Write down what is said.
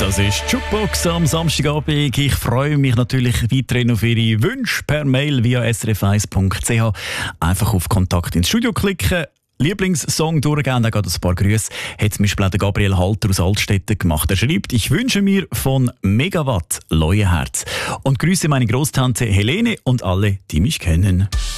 Das ist Jukebox am Samstagabend. Ich freue mich natürlich weiterhin auf Ihre Wünsche per Mail via srf1.ch. Einfach auf Kontakt ins Studio klicken. Lieblingssong durchgehen, da geht ein paar Grüße. Hat zum Beispiel auch der Gabriel Halter aus Altstetten gemacht. Er schreibt: Ich wünsche mir von Megawatt Leuenherz. Und grüße meine Großtante Helene und alle, die mich kennen.